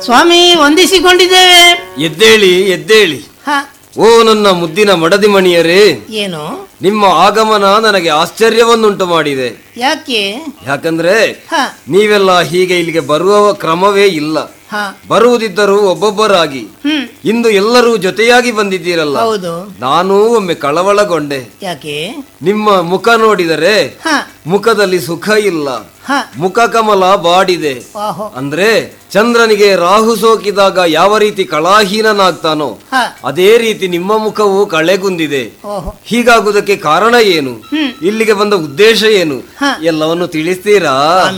ಸ್ವಾಮಿ ವಂದಿಸಿಕೊಂಡಿದ್ದೇವೆ. ಎದ್ದೇಳಿ ಎದ್ದೇಳಿ. ಹ, ಓ ನನ್ನ ಮುದ್ದಿನ ಮಡದಿ ಮಣಿಯರೇ, ಏನು? ನಿಮ್ಮ ಆಗಮನ ನನಗೆ ಆಶ್ಚರ್ಯವನ್ನುಂಟು ಮಾಡಿದೆ. ಯಾಕೆ? ಯಾಕಂದ್ರೆ ಹ, ನೀವೆಲ್ಲ ಹೀಗೆ ಇಲ್ಲಿಗೆ ಬರುವ ಕ್ರಮವೇ ಇಲ್ಲ. ಹ, ಬರುವುದಿದ್ದರೂ ಒಬ್ಬೊಬ್ಬರಾಗಿ. ಇಂದು ಎಲ್ಲರೂ ಜೊತೆಯಾಗಿ ಬಂದಿದ್ದೀರಲ್ಲ, ಹೌದು. ನಾನೂ ಒಮ್ಮೆ ಕಳವಳಗೊಂಡೆ. ಯಾಕೆ? ನಿಮ್ಮ ಮುಖ ನೋಡಿದರೆ ಹ, ಮುಖದಲ್ಲಿ ಸುಖ ಇಲ್ಲ, ಹ, ಮುಖ ಕಮಲ ಬಾಡಿದೆ. ಓಹೋ, ಅಂದ್ರೆ ಚಂದ್ರನಿಗೆ ರಾಹು ಸೋಕಿದಾಗ ಯಾವ ರೀತಿ ಕಳಾಹೀನನಾಗ್ತಾನೋ ಹ, ಅದೇ ರೀತಿ ನಿಮ್ಮ ಮುಖವು ಕಳೆಗುಂದಿದೆ. ಓಹೋ, ಹೀಗಾಗುವುದಕ್ಕೆ ಕಾರಣ ಏನು? ಇಲ್ಲಿಗೆ ಬಂದ ಉದ್ದೇಶ ಏನು? ಹ. ಎಲ್ಲವನ್ನು ತಿಳಿಸ್ತೀರಾ?